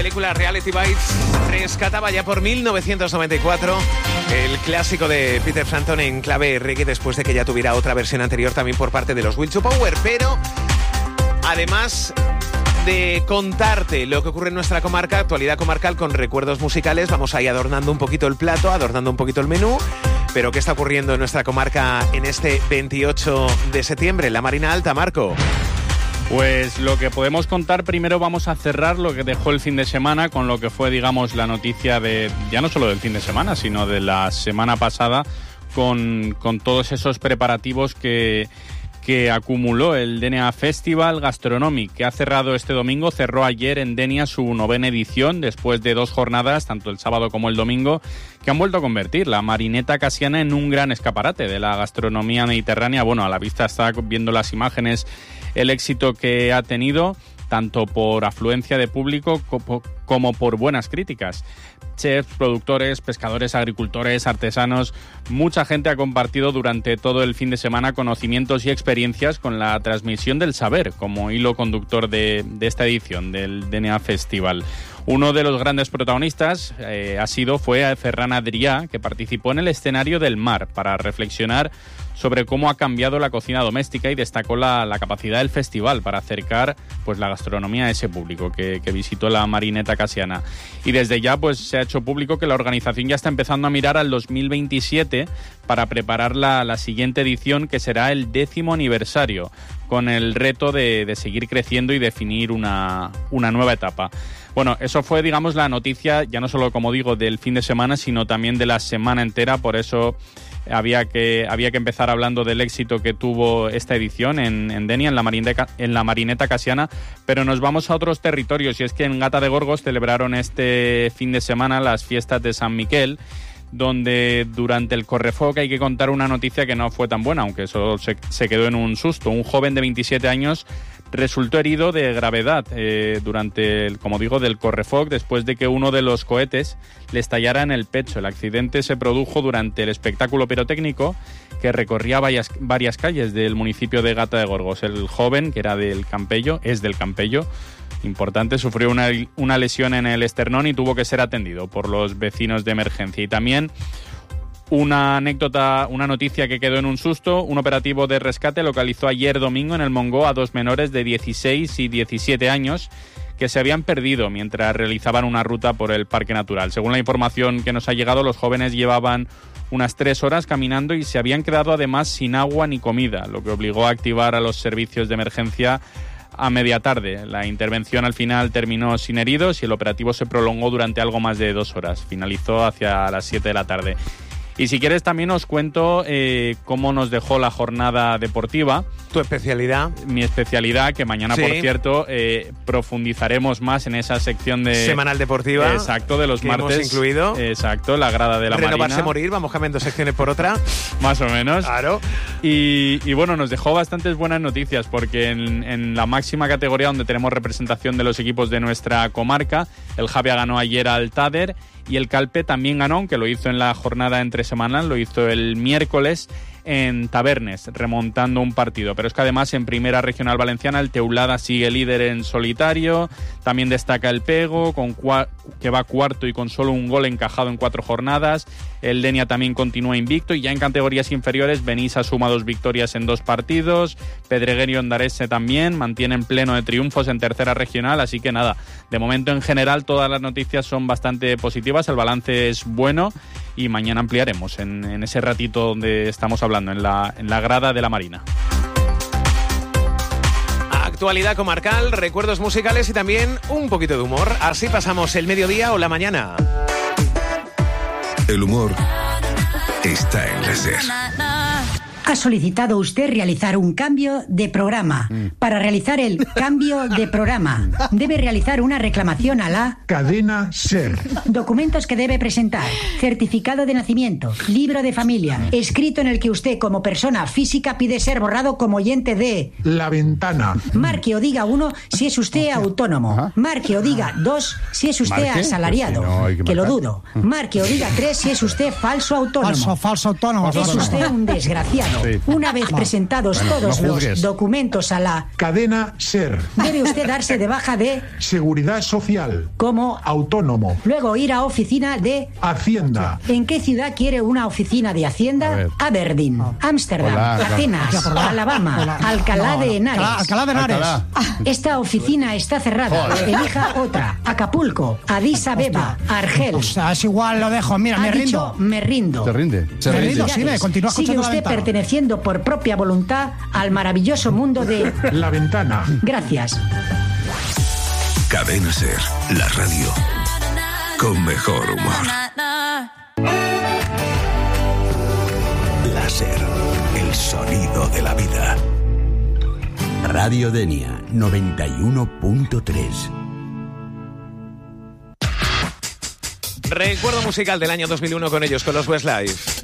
película Reality Bites rescataba ya por 1994 el clásico de Peter Frampton en clave reggae, después de que ya tuviera otra versión anterior también por parte de los Will to Power. Pero además de contarte lo que ocurre en nuestra comarca, actualidad comarcal con recuerdos musicales, vamos ahí adornando un poquito el plato, adornando un poquito el menú. Pero ¿qué está ocurriendo en nuestra comarca en este 28 de septiembre en la Marina Alta, Marco? Pues lo que podemos contar, primero vamos a cerrar lo que dejó el fin de semana con lo que fue, digamos, la noticia de, ya no solo del fin de semana, sino de la semana pasada, con todos esos preparativos que acumuló el Denia Festival Gastronomic, que ha cerrado este domingo. Cerró ayer en Denia su 9ª edición, después de 2 jornadas, tanto el sábado como el domingo, que han vuelto a convertir la Marineta Casiana en un gran escaparate de la gastronomía mediterránea. Bueno, a la vista está viendo las imágenes el éxito que ha tenido, tanto por afluencia de público como por buenas críticas. Chefs, productores, pescadores, agricultores, artesanos, mucha gente ha compartido durante todo el fin de semana conocimientos y experiencias con la transmisión del saber como hilo conductor de esta edición del Denia Festival. Uno de los grandes protagonistas fue Ferran Adrià, que participó en el escenario del mar para reflexionar sobre cómo ha cambiado la cocina doméstica y destacó la capacidad del festival para acercar pues la gastronomía a ese público que visitó la Marineta Casiana. Y desde ya pues se ha hecho público que la organización ya está empezando a mirar al 2027 para preparar la siguiente edición, que será el 10º aniversario, con el reto de seguir creciendo y definir una nueva etapa. Bueno, eso fue, digamos, la noticia, ya no solo, como digo, del fin de semana, sino también de la semana entera. Por eso había que empezar hablando del éxito que tuvo esta edición en Denia, en la Marineta Casiana. Pero nos vamos a otros territorios, y es que en Gata de Gorgos celebraron este fin de semana las fiestas de San Miquel, donde durante el correfoc hay que contar una noticia que no fue tan buena, aunque eso se quedó en un susto. Un joven de 27 años resultó herido de gravedad durante, como digo, del correfoc, después de que uno de los cohetes le estallara en el pecho. El accidente se produjo durante el espectáculo pirotécnico que recorría varias calles del municipio de Gata de Gorgos. El joven, que era del Campello, importante, sufrió una lesión en el esternón y tuvo que ser atendido por los vecinos de emergencia. Y también una noticia que quedó en un susto. Un operativo de rescate localizó ayer domingo en el Montgó a 2 menores de 16 y 17 años que se habían perdido mientras realizaban una ruta por el Parque Natural. Según la información que nos ha llegado, los jóvenes llevaban unas 3 horas caminando y se habían quedado además sin agua ni comida, lo que obligó a activar a los servicios de emergencia a media tarde. La intervención al final terminó sin heridos y el operativo se prolongó durante algo más de 2 horas. Finalizó hacia las 7 de la tarde. Y si quieres también os cuento cómo nos dejó la jornada deportiva. ¿Tu especialidad? Mi especialidad, que mañana, sí, por cierto, profundizaremos más en esa sección de... Semanal deportiva. Exacto, de los que martes. Hemos incluido. Exacto, la grada de la Marina. Renovarse, morir, vamos cambiando secciones por otra. Más o menos. Claro. Y bueno, nos dejó bastantes buenas noticias, porque en la máxima categoría, donde tenemos representación de los equipos de nuestra comarca, el Javia ganó ayer al Tader y el Calpe también ganó, aunque lo hizo en la jornada entre semanal, lo hizo el miércoles en Tabernes, remontando un partido. Pero es que además en Primera Regional Valenciana el Teulada sigue líder en solitario. También destaca el Pego, que va cuarto y con solo un gol encajado en 4 jornadas. El Denia también continúa invicto, y ya en categorías inferiores Benissa suma 2 victorias en 2 partidos. Pedreguer y Ondarese también mantienen pleno de triunfos en Tercera Regional. Así que nada, de momento en general todas las noticias son bastante positivas, el balance es bueno, y mañana ampliaremos en ese ratito donde estamos hablando, en la grada de la Marina. Actualidad comarcal, recuerdos musicales y también un poquito de humor. Así pasamos el mediodía o la mañana. El humor está en la SER. Ha solicitado usted realizar un cambio de programa. Para realizar el cambio de programa, debe realizar una reclamación a la cadena SER. Documentos que debe presentar: certificado de nacimiento, libro de familia, escrito en el que usted como persona física pide ser borrado como oyente de La Ventana. Marque o diga 1 si es usted autónomo. Marque o diga 2 si es usted asalariado. Pues si no, hay que lo dudo. Marque o diga 3 si es usted falso autónomo. Falso autónomo. Es usted un desgraciado. Bueno, Sí. Una vez presentados todos no los juzgues. documentos a la, Cadena SER. debe usted darse de baja de Seguridad Social. como, Autónomo. luego ir a oficina de. Hacienda. ¿En qué ciudad quiere una oficina de A Hacienda? ver. Aberdeen, Ámsterdam, Hola, claro. Atenas, Alabama, Alcalá de Henares. Alcalá de Henares. Alcalá. Esta oficina está cerrada. Elija otra. Acapulco, Addis Abeba, Argel. O sea, es igual, lo dejo. Mira, Ha me dicho, rindo. me rindo. Se rinde. Se Me rinde. rindo, sí, me continúa Sigue escuchando La usted Ventana. perteneciendo por propia voluntad al maravilloso mundo de. La Ventana. Gracias. Cadena SER, la radio con mejor humor. Láser, el sonido de la vida. Radio Denia 91.3. Recuerdo musical del año 2001 con ellos, con los Westlife.